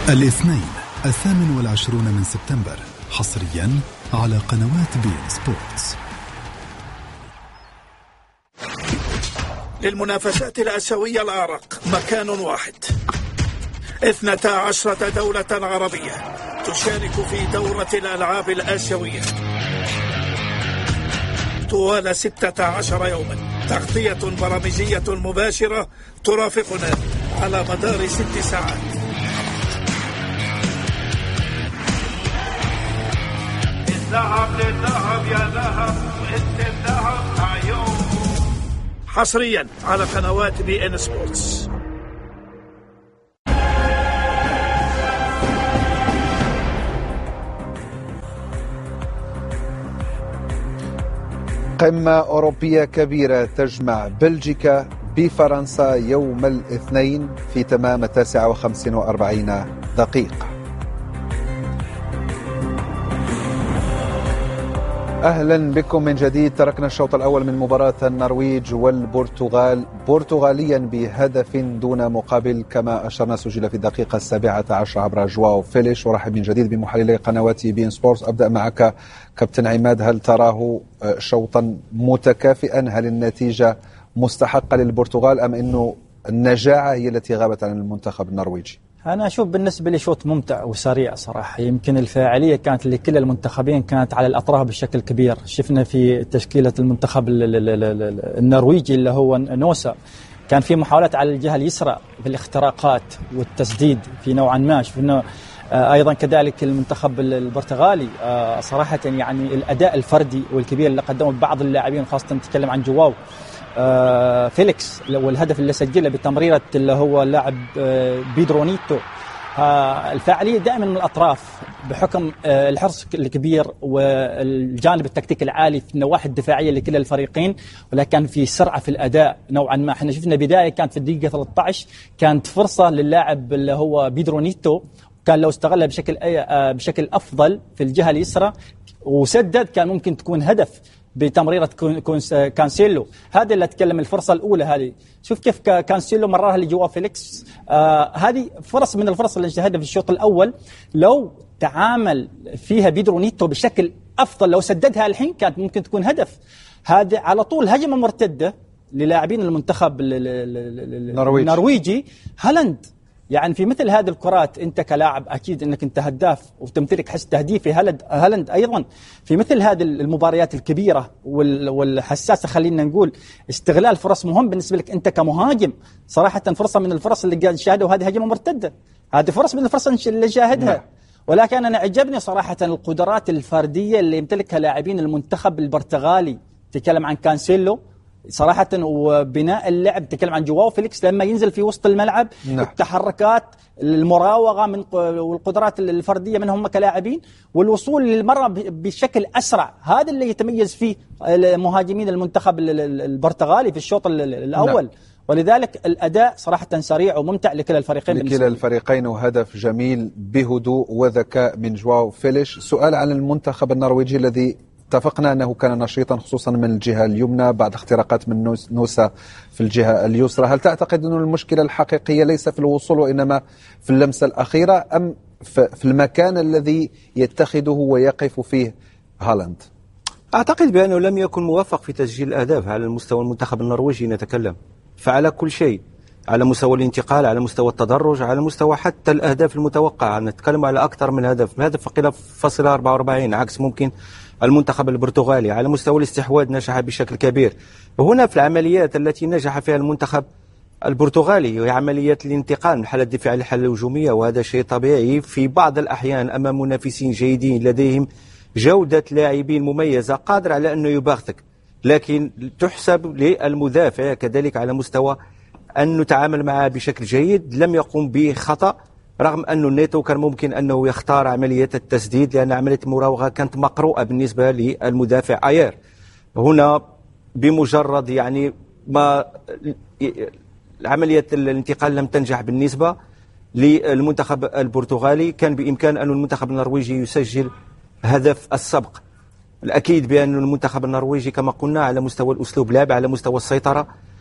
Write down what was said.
الاثنين 28 من سبتمبر حصريا على قنوات بين سبورتس. للمنافسات الآسيوية الأعرق مكان واحد، 12 دولة عربية تشارك في دورة الألعاب الآسيوية طوال 16 يوما، تغطية برامجية مباشرة ترافقنا على مدار 6 ساعات. الذهب للذهب يا ذهب، انت الذهب عيون. حصريا على قنوات بي ان سبورتس. قمة أوروبية كبيرة تجمع بلجيكا بفرنسا يوم الاثنين في تمام 49:40. أهلا بكم من جديد. تركنا الشوط الأول من مباراة النرويج والبرتغال برتغاليا بهدف دون مقابل كما أشرنا، سجل في الدقيقة 17 عبر جواو فيليش. ورحب من جديد بمحللي قنوات بي ان سبورتس. أبدأ معك كابتن عماد، هل تراه شوطا متكافئا؟ هل النتيجة مستحقة للبرتغال أم أنه النجاعة هي التي غابت عن المنتخب النرويجي؟ أنا أشوف بالنسبة لي شوط ممتع وسريع صراحة. يمكن الفاعلية كانت لكل المنتخبين كانت على الأطراف بشكل كبير. شفنا في تشكيلة المنتخب النرويجي اللي هو نوسا كان في محاولات على الجهة اليسرى في الاختراقات والتسديد في نوعا ما. شفنا أيضا كذلك المنتخب البرتغالي صراحة يعني الأداء الفردي والكبير اللي قدمه بعض اللاعبين، خاصة نتكلم عن جواو فيليكس والهدف اللي سجله بتمريرة اللي هو اللاعب بيدرو نيتو. الفاعلية دائما من الأطراف بحكم الحرص الكبير والجانب التكتيكي العالي في النواحي الدفاعية لكلا الفريقين، ولكن في سرعة في الأداء نوعا ما. احنا شفنا بداية كانت في الدقيقة 13 كانت فرصة للاعب اللي هو بيدرو نيتو، كان لو استغلها بشكل أفضل في الجهة اليسرى وسدد كان ممكن تكون هدف بتمريرة كانسيلو. هذا اللي أتكلم الفرصة الأولى هذه. شوف كيف كانسيلو مررها لجوا فيليكس. هذه فرص من الفرص اللي اجتهدها في الشوط الأول، لو تعامل فيها بيدرو نيتو بشكل أفضل، لو سددها الحين كانت ممكن تكون هدف. هذا على طول هجمة مرتدة للاعبين المنتخب النرويجي. هالاند يعني في مثل هذه الكرات أنت كلاعب أكيد أنك أنت هداف وتمتلك حس تهديفي. هالاند أيضا في مثل هذه المباريات الكبيرة والحساسة خلينا نقول استغلال فرص مهم بالنسبة لك أنت كمهاجم. صراحة فرصة من الفرص اللي قاعد نشاهدها، وهذه هجمة مرتدة، هذه فرص من الفرص اللي شاهدها. ولكن أنا عجبني صراحة القدرات الفردية اللي يمتلكها لاعبين المنتخب البرتغالي. تكلم عن كانسيلو صراحة وبناء اللعب، تكلم عن جواو فيليكس لما ينزل في وسط الملعب، التحركات، المراوغة والقدرات الفردية منهم كلاعبين، والوصول للمرمى بشكل أسرع. هذا اللي يتميز فيه مهاجمين المنتخب البرتغالي في الشوط الأول. ولذلك الأداء صراحة سريع وممتع لكلا الفريقين. وهدف جميل بهدوء وذكاء من جواو فيليش. سؤال عن المنتخب النرويجي الذي اتفقنا أنه كان نشيطا خصوصا من الجهة اليمنى بعد اختراقات من نوسا في الجهة اليسرى. هل تعتقد أن المشكلة الحقيقية ليس في الوصول وإنما في اللمسة الأخيرة، أم في المكان الذي يتخذه ويقف فيه هالاند؟ أعتقد بأنه لم يكن موفق في تسجيل الأهداف على المستوى المنتخب النرويجي. نتكلم فعلى كل شيء، على مستوى الانتقال، على مستوى التدرج، على مستوى حتى الأهداف المتوقعة. نتكلم على أكثر من هدف قيل فاصلة 44 عكس ممكن المنتخب البرتغالي. على مستوى الاستحواذ نجح بشكل كبير. وهنا في العمليات التي نجح فيها المنتخب البرتغالي هي عمليات الانتقال من الحالة الدفاعية للحالة الهجومية، وهذا شيء طبيعي في بعض الأحيان أمام منافسين جيدين لديهم جودة لاعبين مميزة قادر على أنه يباغتك، لكن تحسب للمدافع كذلك على مستوى أن نتعامل معه بشكل جيد. لم يقوم بخطأ رغم أنه نيتو كان ممكن أنه يختار عملية التسديد، لأن عملية المراوغة كانت مقروءة بالنسبة للمدافع أير. هنا بمجرد يعني ما عملية الانتقال لم تنجح بالنسبة للمنتخب البرتغالي، كان بإمكان أن المنتخب النرويجي يسجل هدف السبق. الأكيد بأن المنتخب النرويجي كما قلنا على مستوى الأسلوب لعب، على مستوى السيطرة